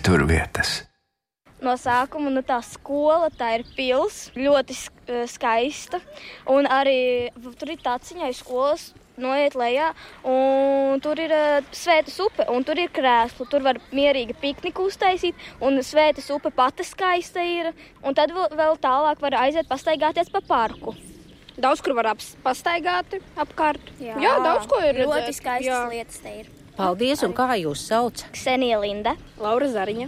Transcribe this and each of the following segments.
Pieturvietas. No sākuma tā skola, tā ir pils, ļoti skaista. Un arī tur ir taciņai skolas noiet lejā. Un tur ir Svētas upe, un tur ir krēslu. Tur var mierīgi pikniku uztaisīt, un Svētas upe pati skaista ir. Un tad vēl tālāk var aiziet pastaigāties pa parku. Daudz, kur var pastaigāt apkārt. Jā, daudz ko ir redzēt. Ļoti skaistas lietas te ir. Paldies, un kā jūs sauc? Ksenija Linda. Laura Zariņa.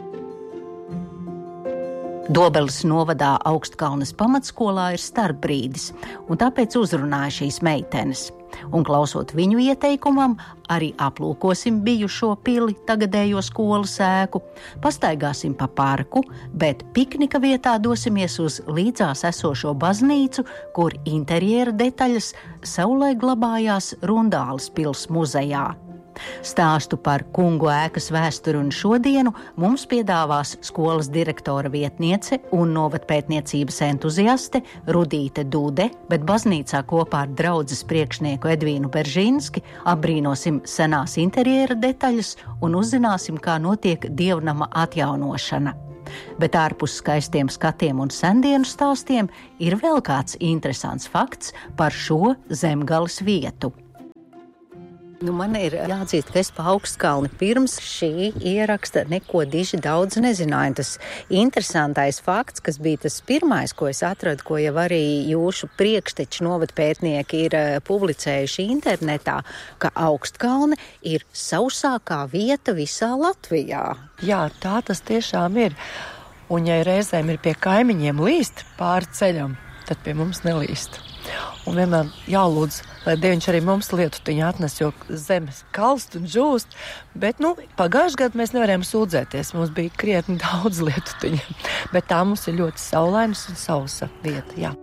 Dobeles novadā Augstkalnes pamatskolā ir starpbrīdis, un tāpēc uzrunāju šīs meitenes. Un klausot viņu ieteikumam, arī aplūkosim bijušo pili, tagadējo skolas ēku, pastaigāsim pa parku, bet piknika vietā dosimies uz līdzās esošo baznīcu, kur interjera detaļas savulaik glabājās Rundāles pils muzejā. Stāstu par kungu ēkas vēsturi un šodienu mums piedāvās skolas direktora vietniece un novadpētniecības entuziaste Rudīte Dude, bet baznīcā kopā ar draudzes priekšnieku Edvīnu Beržīnski apbrīnosim senās interjera detaļas un uzzināsim, kā notiek dievnama atjaunošana. Bet ārpus skaistiem skatiem un sendienu stāstiem ir vēl kāds interesants fakts par šo Zemgales vietu. Man ir jāatzīst, ka es pa Augstkalni pirms šī ieraksta neko diži daudz nezināju. Tas interesantais fakts, kas bija tas pirmais, ko es atradu, ko jau arī jūsu priekšteči novadpētnieki ir publicējuši internetā, ka Augstkalne ir sausākā vieta visā Latvijā. Jā, tā tas tiešām ir. Un ja reizēm ir pie kaimiņiem līst pāri ceļam, tad pie mums nelīst. Un vienmēr jālūdz, lai Dieviņš arī mums lietutiņu atnes, jo zemes kalst un žūst. Bet, pagājušajā gadā mēs nevarējām sūdzēties. Mums bija krietni daudz lietutiņu. Bet tā mums ir ļoti saulainas un sausa vieta, jā.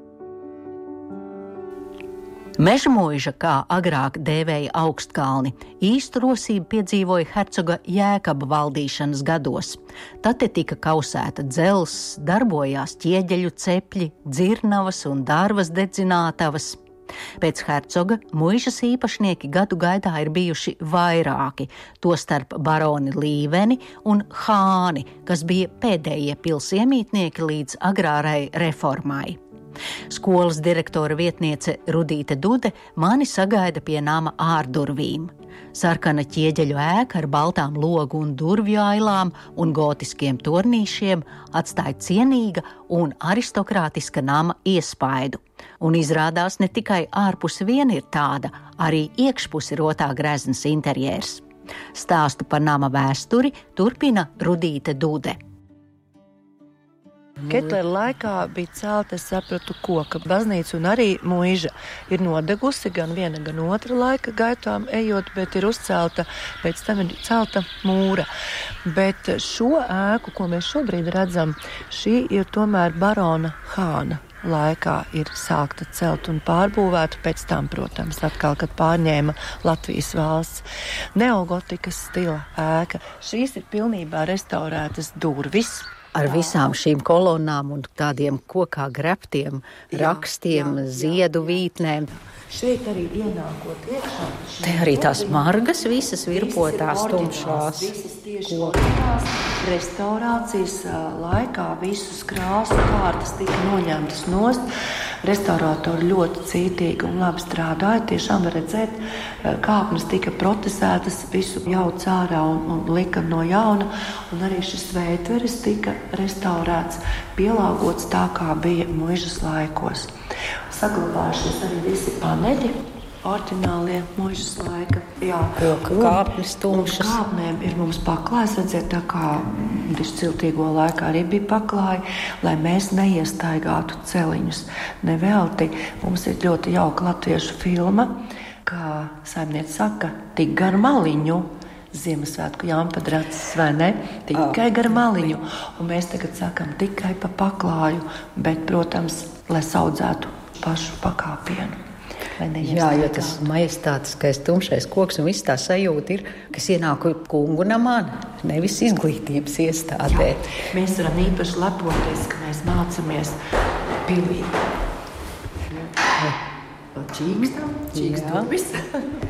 Mežmuiža, kā agrāk dēvēja Augstkalni, īstu rosību piedzīvoja hercoga Jēkaba valdīšanas gados. Tad te tika kausēta dzelzs, darbojās ķieģeļu cepļi, dzirnavas un dārvas dedzinātavas. Pēc hercoga muižas īpašnieki gadu gaidā ir bijuši vairāki, tostarp baroni Līveni un Hāni, kas bija pēdējie pilsiemītnieki līdz agrārai reformai. Skolas direktora vietniece Rudīte Dude mani sagaida pie nama ārdurvīm. Sarkana ķieģeļu ēka ar baltām logu un durvju ailām un gotiskiem tornīšiem atstāja cienīga un aristokrātiska nama iespaidu. Un izrādās ne tikai ārpuse vien ir tāda, arī iekšpusi rotā greznas interjers. Stāstu par nama vēsturi turpina Rudīte Dude. Ketlera laikā bija celta, es sapratu, koka baznīca un arī muiža ir nodegusi gan viena, gan otra laika gaitām ejot, bet ir uzcelta, pēc tam ir celta mūra. Bet šo ēku, ko mēs šobrīd redzam, šī ir tomēr barona Hāna laikā ir sākta celt un pārbūvēta, pēc tam, protams, atkal, kad pārņēma Latvijas valsts. Neogotikas stila ēka. Šīs ir pilnībā restaurētas durvis. Ar visām šīm kolonnām un tādiem kokā greptiem rakstiem, ziedu vītnēm. Šeit arī ienākot iekšā. Te arī tās margas visas virpotās, tumšās. Visas tieši oriģinālās. Restaurācijas laikā visas krāsu kārtas tika noņemtas nost. Restaurātori ļoti cītīgi un labi strādāja. Tiešām var redzēt, kāpnes tika protezētas, visu jauc ārā un lika no jauna. Un arī šis vētveris tika restaurēts, pielāgots tā, kā bija muižas laikos. Saglabājušies arī visi paneļi, oriģinālie muižas laika. Jā, kāpnes tumšas. Kāpnēm ir mums paklājas, redzēt, tā kā ciltīgo laikā arī bija paklāja, lai mēs neiestaigātu celiņus. Nevelti mums ir ļoti jauka latviešu filma, kā saimniece saka, tik gar maliņu. Ziemassvētku jāmpadracis, vai ne? Tikai gar maliņu. Un mēs tagad sakam tikai pa paklāju, bet, protams, lai saudzētu pašu pakāpienu. Jā, jo tas majestātiskais tumšais koks un viss tā sajūta ir, kas ienāk kungu namā, nevis izglītības iestādē. Jā, mēs varam īpaši lepoties, ka mēs mācamies pilī. Čīkstam, viss.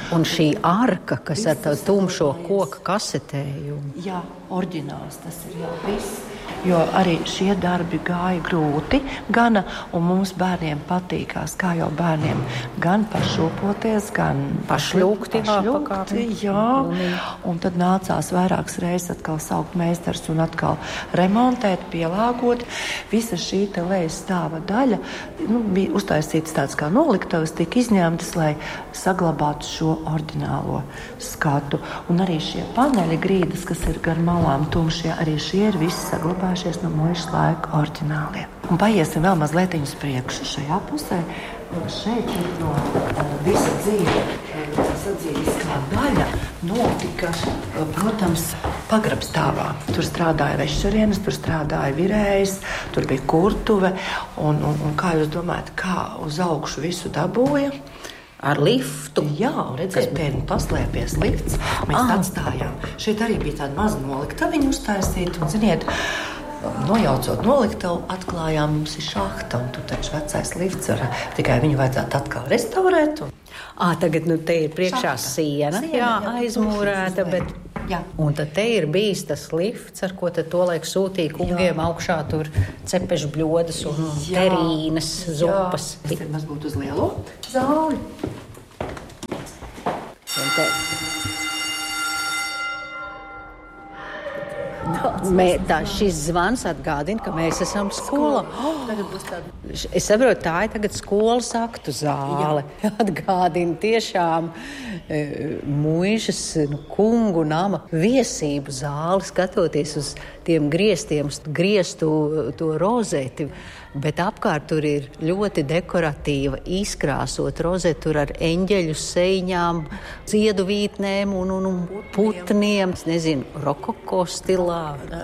Un šī arka, kas ar tādu tumšo koku kasetējumu. Jā, oriģināls tas ir jau viss. Jo arī šie darbi gāja grūti, gana, un mums bērniem patīkās, kā jau bērniem, gan pašūpoties, gan pašļūkti. Jā, un tad nācās vairākas reizes atkal saukt meistars un atkal remontēt, pielāgot. Visa šī te lejas stāva daļa, bija uztaisīts tāds kā noliktavas, tika izņemtas, lai saglabātu šo oriģinālo skatu. Un arī šie paneļi grīdas, kas ir gar malām tumšie, arī šie ir visi saglabājušies no mūžas laika oriģināliem. Un paiesim vēl mazliet uz priekšu šajā pusē. Šeit ir no visa dzīve, sadzīviskā daļa notika, protams, pagrabstāvā. Tur strādāja vešarienes, tur strādāja virējs, tur bija kurtuve. Un kā jūs domājat, kā uz augšu visu dabūja? Ar liftu. Jā, redziet, te ir paslēpies lifts. Mēs atstājām. Šeit arī bija tāda maza noliktaviņa uztaisīta. Un, ziniet, nojaucot noliktavu, atklājām, mums ir šahta. Un tur taču vecais lifts var, tikai viņu vajadzētu atkal restaurēt. Tagad te ir priekšā siena, aizmūrēta, bet... Jā. Un tad te ir bijis tas lifts, ar ko tad tolaik sūtīja kungiem augšā tur cepešu bļodas un terīnas, zupas. Tas ir mazbūt uz lielo zāli. Šis zvans atgādina, ka mēs esam skolā. Es saprotu, tā ir tagad skolas aktu zāle. Atgādina tiešām muižas kungu nama viesību zāli, skatoties uz tiem griestiem, uz griestu to rozeti. Bet apkārt tur ir ļoti dekoratīva, izkrāsot rozeti tur ar eņģeļu sejņām, zieduvītnēm un putniem. Es nezinu, rokoko stilā.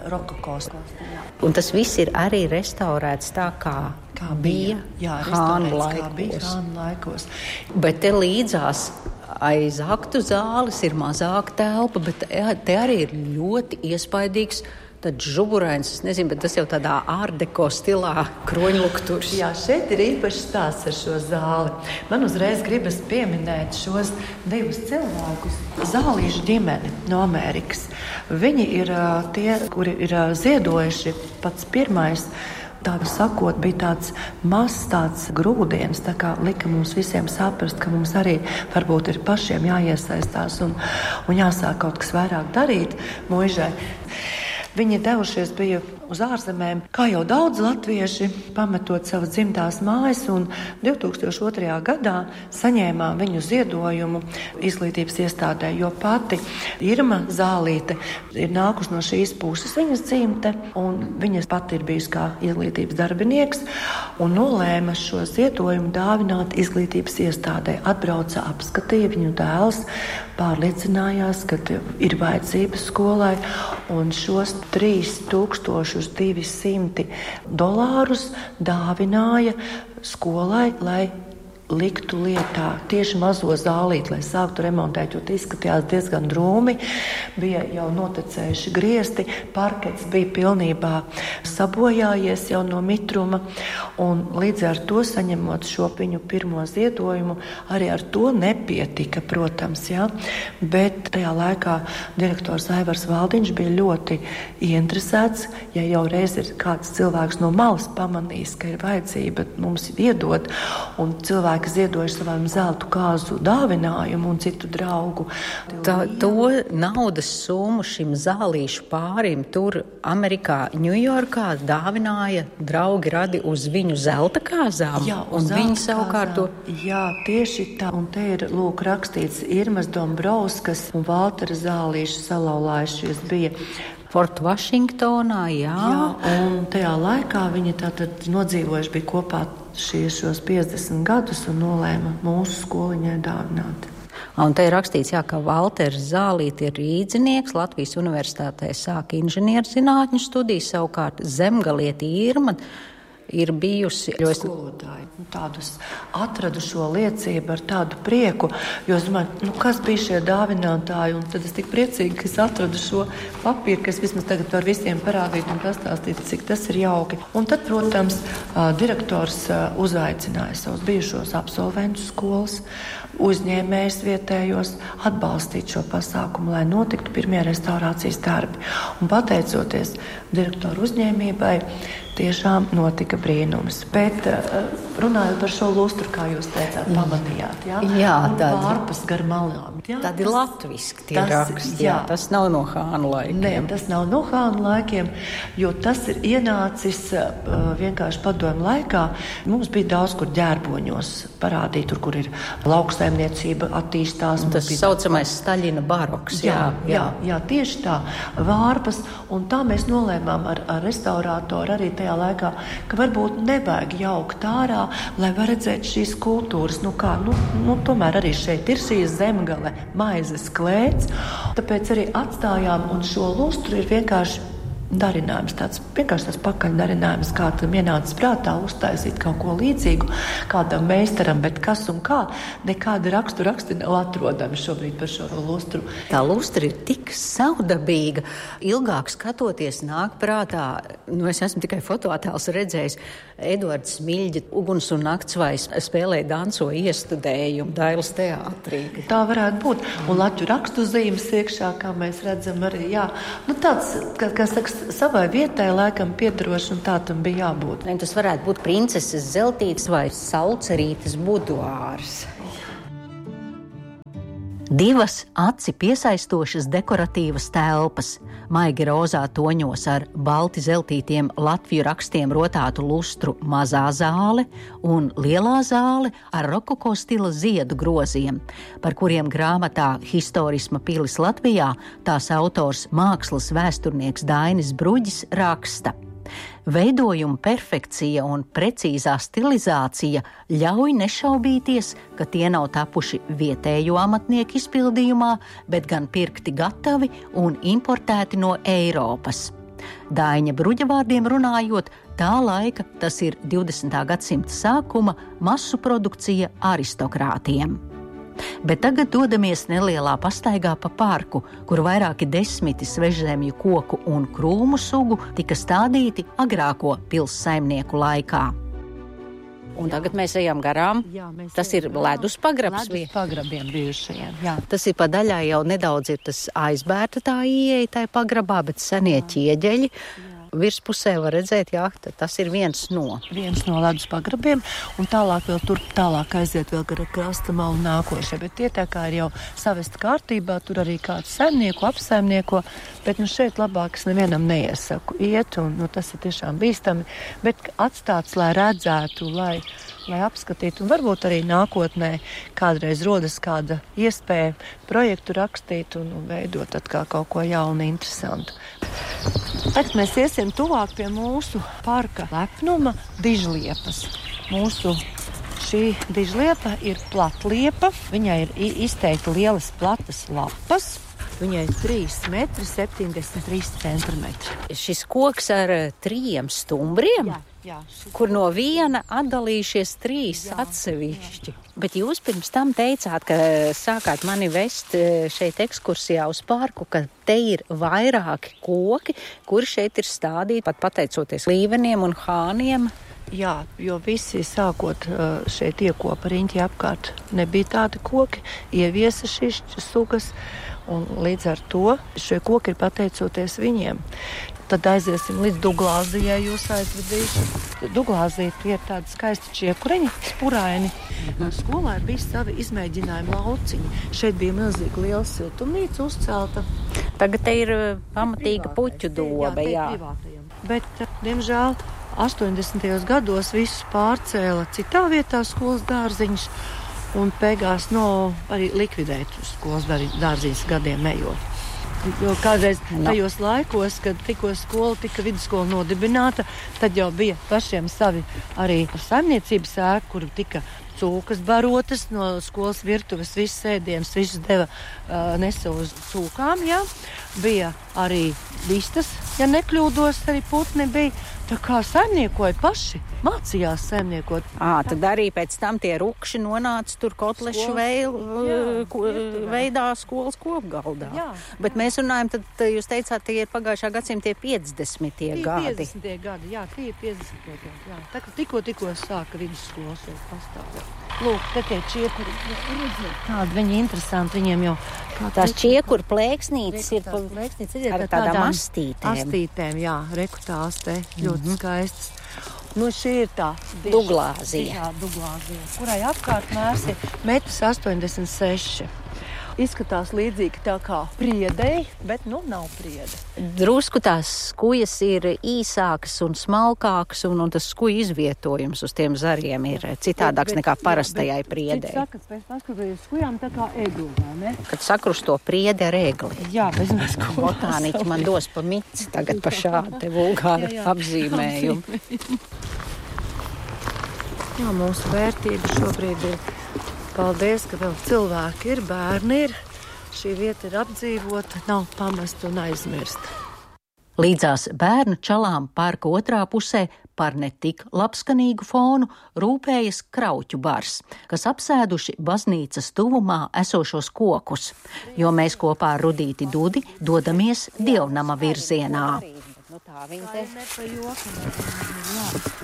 Un tas viss ir arī restaurēts tā, kā bija Hānu laikos. Bet te līdzās aiz aktu zāles ir mazāka telpa, bet te arī ir ļoti iespaidīgs tāds žuburains, es nezinu, bet tas jau tādā ārdeko stilā kroņlukturs. Jā, šeit ir īpašs stāsts ar šo zāli. Man uzreiz gribas pieminēt šos divus cilvēkus. Zālīšu ģimeni no Amerikas. Viņi ir tie, kuri ir ziedojuši pats pirmais. Tādu sakot, bija tāds mazs tāds grūdienis, tā kā lika mums visiem saprast, ka mums arī varbūt ir pašiem jāiesaistās un jāsāk kaut kas vairāk darīt muižai. Viņi devušies bija uz ārzemēm, kā jau daudz latvieši, pametot savas dzimtās mājas, un 2002. gadā saņēmām viņu ziedojumu izglītības iestādē, jo pati Irma Zālīte ir nākus no šīs puses viņas dzimte, un viņas pati ir bijusi kā izglītības darbinieks, un nolēma šo ziedojumu dāvināt izglītības iestādē. Atbrauca, apskatīja viņu dēls, pārliecinājās, ka ir vajadzības skolai, un šos $3200 dāvināja skolai, lai liktu lietā tieši mazo zālīti, lai sāktu remontēt, jo izskatījās diezgan drūmi, bija jau notecējuši griesti, parkets bija pilnībā sabojājies jau no mitruma, un līdz ar to saņemot šo viņu pirmo ziedojumu, arī ar to nepietika, protams, jā, bet tajā laikā direktors Aivars Valdiņš bija ļoti ieinteresēts, ja jau reiz ir kāds cilvēks no malas pamanījis, ka ir vajadzība mums iedot, un cilvēki ziedojuši savam zeltu kāzu dāvinājumu un citu draugu. To naudas summu šim zālīšu pārim tur Amerikā, Ņujorkā dāvināja draugi radi uz viņu zelta kāzām. Jā, un viņi savukārt to... Jā, tieši tā. Un te ir lūk rakstīts Irmas Dombrovskas un Valtera Zālīša salauzājušies bija Fort Vašingtonā, jā. Un tajā laikā viņi tātad nodzīvojuši bija kopā šos 50 gadus un nolēma mūsu skoliņai dāvināt. Un te ir rakstīts, ka Valters Zālīte ir rīdzinieks, Latvijas universitātē sāka inženierzinātņu studijas, savukārt Zemgaliete Irma ir bijusi skolotāji. Tādus atradu šo liecību ar tādu prieku, jo es domāju, kas bija šie dāvinātāji, un tad es tik priecīgi, ka es atradu šo papīru, kas vismaz tagad var visiem parādīt un pastāstīt, cik tas ir jauki. Un tad, protams, direktors uzaicināja savus bijušos absolventus skolas, uzņēmējus vietējos atbalstīt šo pasākumu, lai notiktu pirmie restaurācijas darbi. Un pateicoties direktoru uzņēmībai, tiešām notika brīnums. Bet runājot par šo lustru, kā jūs teicāt, pamanījāt, Jā, vārpas gar malām. Tad ir latviski tie raksti, tas nav no Hānu laikiem. Nē, tas nav no Hānu laikiem, jo tas ir ienācis vienkārši padomju laikā. Mums bija daudz, kur ģērboņos parādīt, kur ir lauksaimniecība attīstās. Tas saucamais Staļina baroks. Jā, tieši tā, vārpas, un tā mēs nolēmām ar restaurātoru arī tajā laikā, ka varbūt nevajag jaukt ārā, lai var redzēt šīs kultūras. Tomēr arī šeit ir šī zemgale, maizes klēts, tāpēc arī atstājām, un šo lustru ir vienkārši darinājums, vienkārši tāds pakaļdarinājums, kā tam ienācis prātā uztaisīt kaut ko līdzīgu kādam meistaram, bet kas un kā, nekāda raksti nav atrodami šobrīd par šo lustru. Tā lustra ir tik savdabīga, ilgāk skatoties nāk prātā, es esmu tikai fotoattēls redzējis, Eduards Smiļģa Uguns un naktsvais spēlēja danso iestudējumu Dailas teātrī. Tā varētu būt. Un latviešu rakstu zīmes iekšā, kā mēs redzam arī, tāds, kā saka, savai vietai laikam piedaroši, un tā tam bija jābūt. Tas varētu būt princeses Zeltītes vai Saucerītes buduārs. Divas aci piesaistošas dekoratīvas telpas, maigi rozā toņos ar balti zeltītiem latviju rakstiem rotātu lustru mazā zāle un lielā zāle ar rokoko stila ziedu groziem, par kuriem grāmatā Historisma pilis Latvijā tās autors mākslas vēsturnieks Dainis Bruģis raksta. Veidojuma perfekcija un precīzā stilizācija ļauj nešaubīties, ka tie nav tapuši vietējo amatnieku izpildījumā, bet gan pirkti gatavi un importēti no Eiropas. Daiņa Bruģa vārdiem runājot, tā laika, tas ir 20. gadsimta sākuma, masu produkcija aristokrātiem. Bet tagad dodamies nelielā pastaigā pa parku, kur vairāki desmiti svežzemju koku un krūmu sugu tika stādīti agrāko pils saimnieku laikā. Un tagad mēs ejam garām. Tas ir ledus pagrabs. Ledus pagrabiem bijušajiem. Tas ir pa daļā jau nedaudz ir tas aizbērta tā ieeja tai pagrabā, bet senie ķieģeļi. Virspusē var redzēt, tas ir viens no ledus pagrabiem, un tālāk aiziet vēl gar krasta malu nākošie, bet tie tā kā ir jau savest kārtībā, tur arī kāds saimnieku, apsaimnieko, bet šeit labāk es nevienam neiesaku iet, un tas ir tiešām bīstami, bet atstāts, lai redzētu, lai apskatītu, un varbūt arī nākotnē kādreiz rodas kāda iespēja projektu rakstīt un veidot atkal kaut ko jaunu, interesantu. Tagad mēs iesim tuvāk pie mūsu parka lepnuma dižliepas. Mūsu šī dižliepa ir platliepa, viņai ir izteikti lielas platas lapas. Viņai ir 3,73 centimetri. Šis koks ar 3 stumbriem? Jā, kur no viena atdalījušies 3 atsevišķi. Bet jūs pirms tam teicāt, ka sākāt mani vest šeit ekskursijā uz parku, ka te ir vairāki koki, kuri šeit ir stādīti, pat pateicoties līveniem un hāniem. Jā, jo visi sākot šeit iekopa riņķi apkārt nebija tādi koki, ieviesa šīs sugas, un līdz ar to šie koki ir pateicoties viņiem. Tad aiziesim līdz Duglāzijai, jūs aizvedīšu. Duglāzija tie ir tādi skaisti čiekuriņi, spuraini. Skolā bija savi izmēģinājumi lauciņi. Šeit bija milzīgi liela siltumnīca uzcelta. Tagad te ir pamatīga puķu dobe, jā. Bet, diemžēl, 80. gados visus pārcēla citā vietā skolas dārziņš, un beigās arī likvidēt skolas dārziņas gadiem ejot. Jo kādreiz tajos laikos, kad tikko skola tika vidusskola nodibināta, tad jau bija pašiem savi arī saimniecības ēka, kur tika cūkas barotas no skolas virtuves, visus ēdienas, visus deva nesa uz cūkām, jā. Bija arī vistas, ja nekļūdos, arī putni bija. Tā kā saimniekoja paši, mācījās saimniekot. Tad arī pēc tam tie rukši nonāca tur kotlešu veidā skolas kopgaldā. Jā. Bet mēs runājam, tad jūs teicāt, tie ir pagājušā gadsimta 50. gadi. 50. gadi, jā, tie ir 50. gadi, jā. Tā kā tikko sāka vidusskolas jau pastāvēt. Lūk, te tie čiekuri, tādi viņi interesanti, viņiem jau... Tās čiekuru plēksnītes ir ar tādām astītēm. Astītēm, jā, reku tās te ļoti skaistas. Nu, šī ir tā Duglāzija. Jā, Duglāzija, kurai apkārt mērs ir 1,86 m. Izskatās līdzīgi tā kā priedei, bet nav priede. Drusku tās skujas ir īsākas un smalkākas, un tas skuju izvietojums uz tiem zariem ir citādāks nekā parastajai priedei. Cits saka, paskatoties skujām tā kā egli, vai ne? Kad sakrusto priedi ar egli. Jā, bez mēs botāniķi man dos pa mici tagad pa šādu te vulgāru apzīmējumu. Jā, mūsu vērtība šobrīd ir... Paldies, ka vēl cilvēki ir, bērni ir. Šī vieta ir apdzīvota, nav pamesta un aizmirsta. Līdzās bērnu čalām parka otrā pusē par ne tik labskanīgu fonu rūpējas krauķu bars, kas apsēduši baznīcas tuvumā esošos kokus, jo mēs kopā ar Rudīti Dudi dodamies dievnama virzienā. Tā viņa te...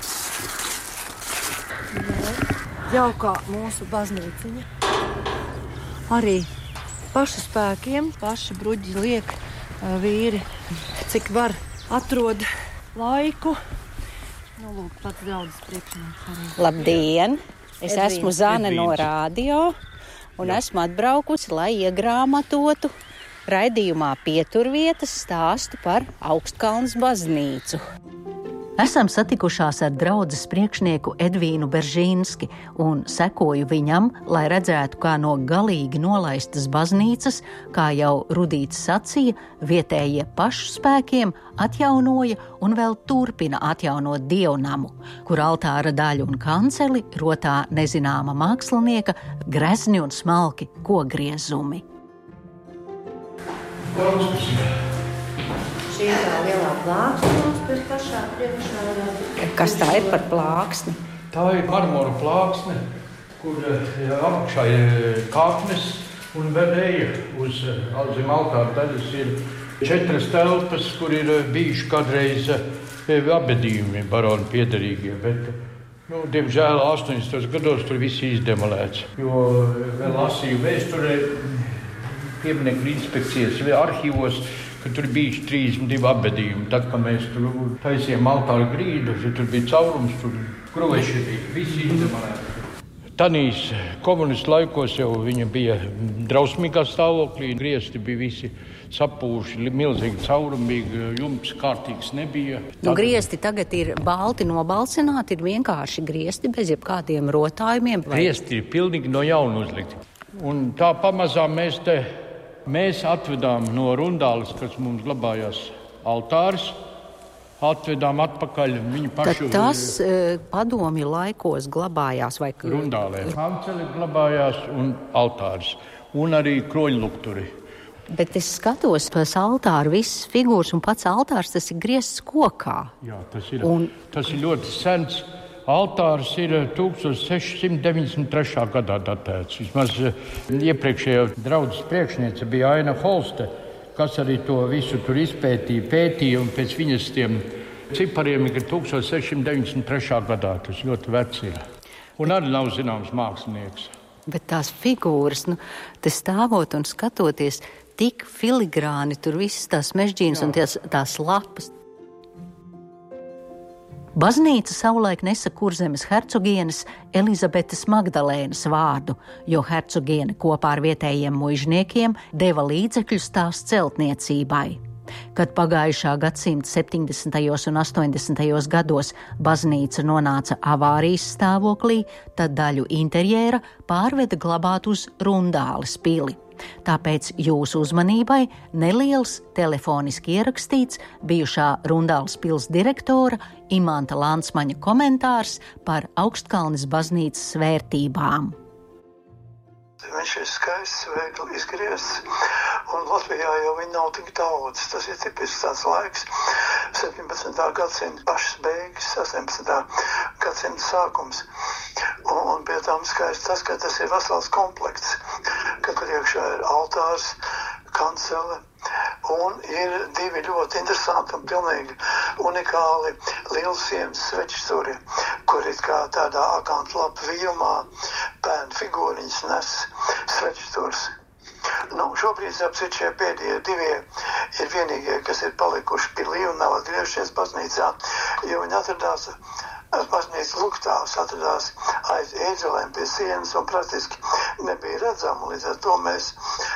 Jaukā mūsu baznīciņa. Arī pašu spēkiem, paši bruģi liek vīri, cik var atrod laiku. Nu, lūk, pats draudzes priekšnieks arī. Labdien! Es esmu Zane no radio un esmu atbraukusi, lai iegrāmatotu raidījumā Pieturvietas stāstu par Augstkalnes baznīcu. Esam satikušās ar draudzes priekšnieku Edvīnu Beržīnski un sekoju viņam, lai redzētu, kā no galīgi nolaistas baznīcas, kā jau Rudīts sacīja, vietējie pašu spēkiem atjaunoja un vēl turpina atjaunot dievnamu, kur altāra daļu un kanceli rotā nezināma mākslinieka grezni un smalki kogriezumi. Šī ir tā lielā plāksne mums pēc pašā priekšā. Kas tā ir par plāksni? Tā ir marmora plāksne, kur apakšā ir kāpnes un vedēja uz zem altāra daļas ir 4 telpas, kur ir bijuši kādreiz abedījumi baroni piederīgie, bet, diemžēl 80. gados tur viss izdemolēts, jo vēl lasīju vēsturē pieminieku inspekcijas arhīvos, ka tur bija 32 abedījumi. Tad, kad mēs tur taisījām altāra grīdu, tur bija caurums, tur kruveši bija, visi izdemolēti. Tanīs komunistu laikos jau viņa bija drausmīgā stāvoklī, griezti bija visi sapūši, milzīgi caurumīgi, jumts kārtīgs nebija. Griezti tagad ir balti nobalsināti, ir vienkārši griezti bez jebkādiem rotājumiem. Griezti ir pilnīgi no jauna uzlikti. Un tā pamazām mēs atvedām no Rundāles, kas mums glabājās altārs, atvedām atpakaļ viņu pašu. Tad tas padomju laikos glabājās vai? Rundālē. Kanceli glabājās un altārs un arī kroņlukturi. Bet es skatos pēc altāra visas figūras un pats altārs, tas ir griezts kokā. Jā, tas ir ļoti sens. Altārs ir 1693. gadā datēts. Vismaz iepriekšējā draudzes priekšniece bija Aina Holste, kas arī to visu tur pētīja, un pēc viņas tiem cipariem ir 1693. gadā. Tas ļoti vecs ir. Un arī nav zināms mākslinieks. Bet tās figūras, te stāvot un skatoties, tik filigrāni tur visas tās mežģīnas un tās lapas. Baznīca savulaik nesa Kurzemes hercogienes Elizabetes Magdalēnas vārdu, jo hercogiene kopā ar vietējiem muižniekiem deva līdzekļus tās celtniecībai. Kad pagājušā gadsimta 70. un 80. gados baznīca nonāca avārijas stāvoklī, tad daļu interjera pārveda glabāt uz Rundāles pili. Tāpēc jūsu uzmanībai neliels telefoniski ierakstīts bijušā Rundāles pils direktora Imanta Lansmaņa komentārs par Augstkalnes baznīcas vērtībām. Viņš ir skaists, veikli izgriezts, un Latvijā jau viņi nav tik daudz. Tas ir tipisks tāds laiks, 17. gadsimta pašas beigas, 18. gadsimta sākums. Un pie tām skaists tas, ka tas ir vesels komplekts, ka tur iekšā ir altārs, kancele, un ir divi ļoti interesanti un pilnīgi unikāli lielsienas svečsturi, kur it kā tādā akantlapa vījumā bērnu figūriņas nes svečsturs. Šobrīd šie pēdējie divie ir vienīgie, kas ir palikuši pilī un nav atgriežies baznīcā, jo viņi atradās baznīcas luktās, atradās aiz ēdzelēm pie sienas un praktiski nebija redzama. Līdz ar to mēs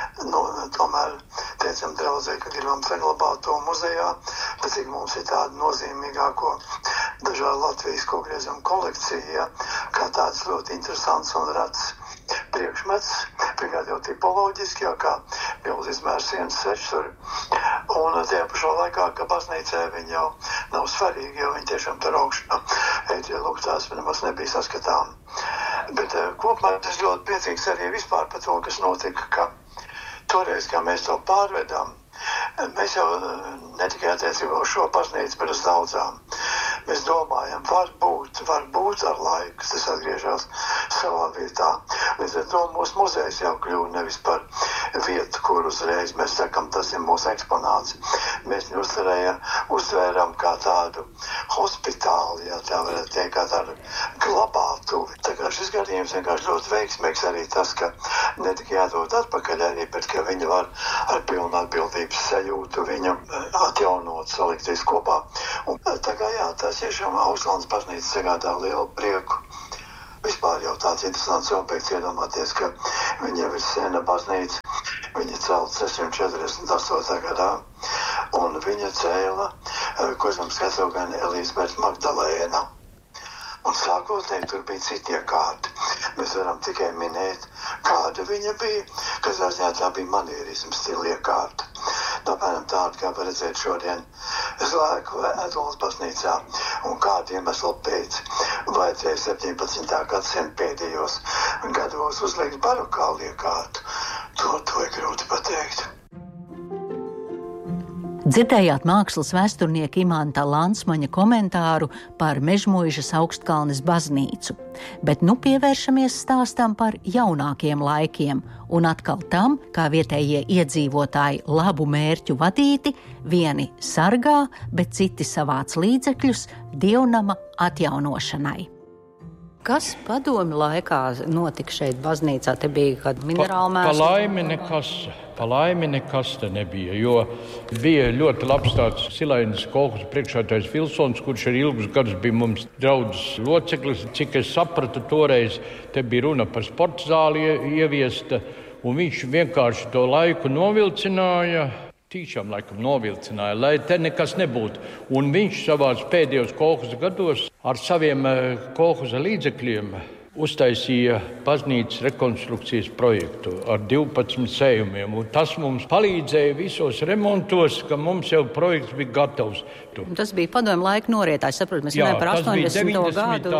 tomēr teicam draudzē, ka gribam saglabāt to muzejā, pēc cik mums ir tāda nozīmīgāko dažādu Latvijas kokriezam kolekcija, kā tāds ļoti interesants un rats priekšmets, pirmkārt jau tipoloģiski, jau kā milz izmērs sienas svečsturi, un tajā pašā laikā, ka baznīcē viņi jau nav svarīgi, jo viņi tiešām tur augšā ēdļa luktās nemaz nebija saskatām. Bet kopumā es ļoti priecīgs arī vispār par to, kas notika, ka toreiz, kā mēs to pārvedām, mēs jau ne tikai attiecībā uz šo baznīcu, bet uz daudzām. Mēs domājam, var būt ar laiku, tas atgriežas savā vietā. Līdz ar to mūsu muzejs jau kļūst nevis par vietu, kur uzreiz mēs sakam, tas ir mūsu eksponāts. Mēs viņu uztvērām kā tādu hospitāli, ja tā varētu teikt, kā tādu glabātuvi. Tā kā šis gadījums vienkārši ļoti veiksmīgs arī tas, ka ne tikai jādod atpakaļ arī, bet ka viņi var ar pilnu atbildības sajūtu viņu atjaunot, salikties kopā. Un tā kā jā, tas tiešām Augstkalnes baznīca sagādā lielu prieku. Vispār jau tāds interesants objekts iedomāties, ka viņa jau ir sena baznīca, viņa celta 648. gadā, un viņa cēla, kurzams katogani Elizabete Magdalēna. Un sākotnēji tur bija citi iekārti. Mēs varam tikai minēt, kāda viņa bija, kas tā bija manierisms stila iekārta. Apmēram tādu, kā var redzēt šodien Zlēku vai Edlonas baznīcā, un kādu iemeslu pēc vajadzēja 17. gadsimta pēdējos gados uzlikt barokālu iekārtu. To ir grūti pateikt. Dzirdējāt mākslas vēsturnieka Imanta Lansmaņa komentāru par Mežmuižas Augstkalnes baznīcu, bet nu pievēršamies stāstam par jaunākiem laikiem un atkal tam, kā vietējie iedzīvotāji labu mērķu vadīti, vieni sargā, bet citi savāc līdzekļus dievnama atjaunošanai. Kas padomju laikā notika šeit baznīcā? Te bija kāda minerāla mēsla? Pa laimi nekas te nebija, jo bija ļoti labs tāds Silainas kolhozas priekšsēdētājs Vilsons, kurš arī ilgus gadus bija mums draudzes loceklis. Cik es sapratu toreiz, te bija runa par sporta zāli ieviesta, un viņš vienkārši to laiku novilcināja. Tīšām laikam novilcināja, lai te nekas nebūtu. Un viņš savās pēdējos kolhozas gados ar saviem kolhoza līdzekļiem uztaisīja baznīcas rekonstrukcijas projektu ar 12 sējumiem. Un tas mums palīdzēja visos remontos, ka mums jau projekts bija gatavs. Un tas bija padomju laika norietā. Es saprotu, mēs runājam par 80. gadu.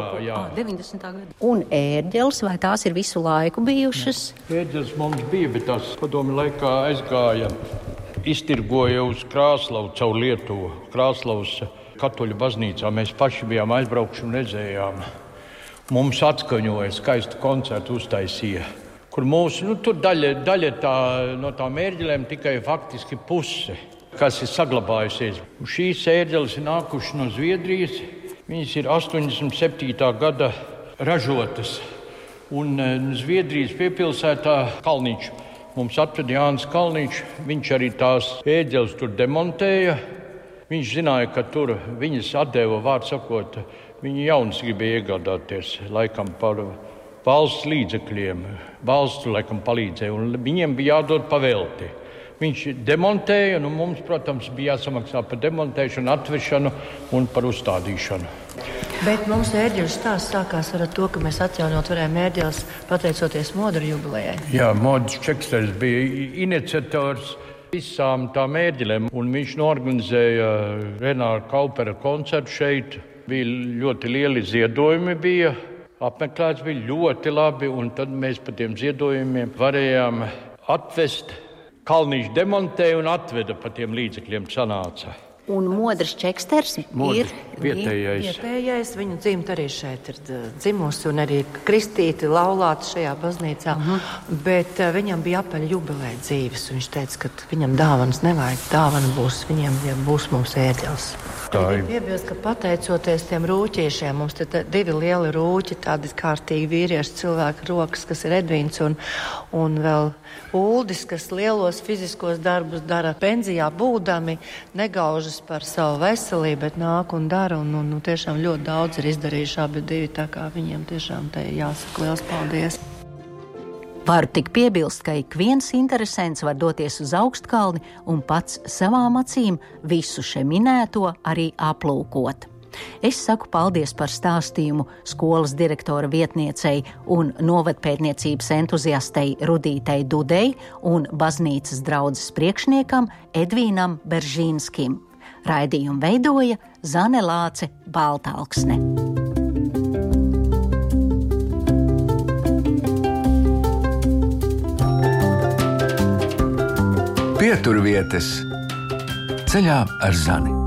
90. gadu. Un ērģeles, vai tās ir visu laiku bijušas? Ērģeles mums bija, bet tās padomju laikā aizgāja. Iztirgoja uz Krāslavu caur Lietuvu. Krāslavas katoļu baznīcā mēs paši bijām aizbraukuši un redzējām. Mums atskaņoja skaistu koncertu uztaisīja, kur mūsu, tur daļa no tām ērģelēm tikai faktiski puse, kas ir saglabājusies. Šīs ērģeles ir nākušas no Zviedrijas, viņas ir 87. gada ražotas, un Zviedrijas piepilsētā Kalniņš. Mums atveda Jānis Kalniņš, viņš arī tās ēģeles tur demontēja. Viņš zināja, ka tur viņas atdeva, vārdu sakot, viņi jaunas gribēja iegādāties laikam par valsts līdzekļiem. Valsts laikam palīdzēja, un viņiem bija jādod pavelti. Viņš demontēja, un mums, protams, bija jāsamaksā par demontēšanu, atvešanu un par uzstādīšanu. Bet mums ērģeļu stāsts sākās ar to, ka mēs atjaunot varējām ērģeles pateicoties Modra jubilejai. Jā, Modrs Čeksters bija iniciators visām tām ērģelēm, un viņš norganizēja Renāra Kaupera koncertu šeit. Bija ļoti lieli ziedojumi bija apmeklēts bija ļoti labi, un tad mēs par tiem ziedojumiem varējām atvest. Kalniņš demontēja un atveda pa tiem līdzekļiem sanāca. Un Modris Čeksters ir vietējais. Viņa dzimta arī šeit ir dzimusi un arī kristīti laulāta šajā baznīcā. Bet viņam bija apaļa jubileja dzīves. Viņš teica, ka viņam dāvanas nevajag. Dāvana būs viņiem, ja būs mums ēģelis. Piebilst, ka pateicoties tiem rūķiešiem, mums te 2 lieli rūķi, tādi kārtīgi vīrieši cilvēku rokas, kas ir Edvīns un vēl Uldis, kas lielos fiziskos darbus dara pensijā būdami, negaužas par savu veselību, bet nāk un dara, un tiešām ļoti daudz ir izdarījuši abi divi, tā kā viņiem tiešām te jāsaka liels paldies. Varu tik piebilst, ka ik viens interesents var doties uz Augstkalni un pats savām acīm visu še minēto arī aplūkot. Es saku paldies par stāstījumu skolas direktora vietniecei un novadpētniecības entuziastei Rudītei Dudei un baznīcas draudzes priekšniekam Edvīnam Beržīnskim. Raidījumu veidoja Zane Lāce Baltalksne. Pieturvietas ceļā ar Zani.